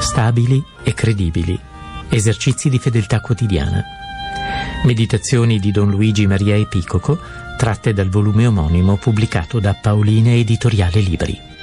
stabili e credibili, esercizi di fedeltà quotidiana. Meditazioni di Don Luigi Maria Epicoco, tratte dal volume omonimo pubblicato da Paolina Editoriale Libri.